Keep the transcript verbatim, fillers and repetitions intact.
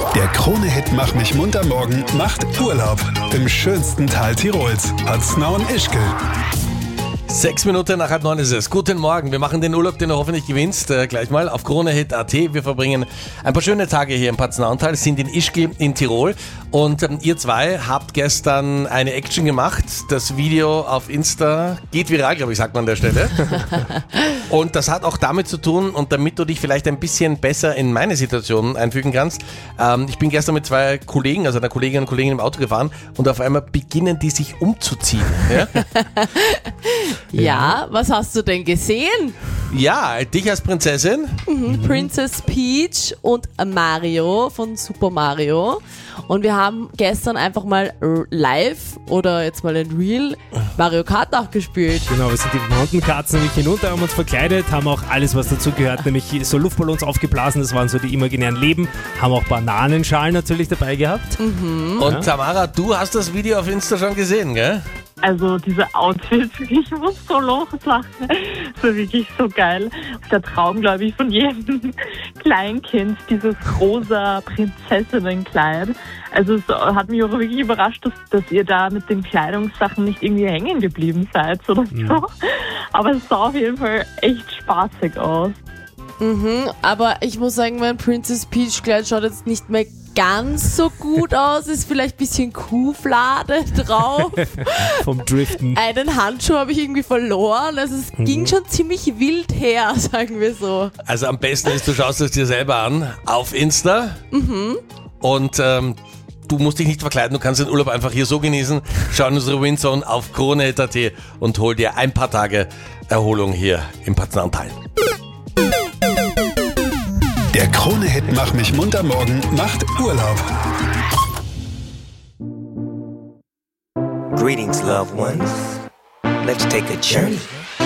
Der Krone-Hit Mach mich munter morgen macht Urlaub im schönsten Tal Tirols, Paznaun-Ischgl. Sechs Minuten nach halb neun ist es. Guten Morgen. Wir machen den Urlaub, den du hoffentlich gewinnst, äh, gleich mal auf Kronehit Punkt at. Wir verbringen ein paar schöne Tage hier im Paznauntal, sind in Ischgl in Tirol. Und ähm, ihr zwei habt gestern eine Action gemacht. Das Video auf Insta geht viral, glaube ich, sagt man an der Stelle. Und das hat auch damit zu tun, und damit du dich vielleicht ein bisschen besser in meine Situation einfügen kannst. Ähm, ich bin gestern mit zwei Kollegen, also einer Kollegin und Kollegen im Auto gefahren, und auf einmal beginnen die sich umzuziehen. Ja? Ja, was hast du denn gesehen? Ja, dich als Prinzessin. Mhm, Princess Peach und Mario von Super Mario. Und wir haben gestern einfach mal live oder jetzt mal in Real Mario Kart auch gespielt. Genau, wir sind die Mountainkatzen nämlich hinunter, haben uns verkleidet, haben auch alles, was dazugehört, nämlich so Luftballons aufgeblasen, das waren so die imaginären Leben, haben auch Bananenschalen natürlich dabei gehabt. Mhm. Und Tamara, du hast das Video auf Insta schon gesehen, gell? Also diese Outfits, ich muss so loslachen. Das war wirklich so geil. Der Traum, glaube ich, von jedem Kleinkind, dieses rosa Prinzessinnenkleid. Also es hat mich auch wirklich überrascht, dass, dass ihr da mit den Kleidungssachen nicht irgendwie hängen geblieben seid oder so. Mhm. Aber es sah auf jeden Fall echt spaßig aus. Mhm, aber ich muss sagen, mein Princess Peach Kleid schaut jetzt nicht mehr ganz so gut aus, ist vielleicht ein bisschen Kuhflade drauf. Vom Driften. Einen Handschuh habe ich irgendwie verloren, also es mhm. ging schon ziemlich wild her, sagen wir so. Also am besten ist, du schaust es dir selber an, auf Insta. Mhm. Und ähm, du musst dich nicht verkleiden, du kannst den Urlaub einfach hier so genießen. Schau in unsere Windzone auf Kronehit Punkt at und hol dir ein paar Tage Erholung hier im Paznauntal. Der Krone-Hit Mach mich munter morgen macht Urlaub. Greetings, loved ones. Let's take a journey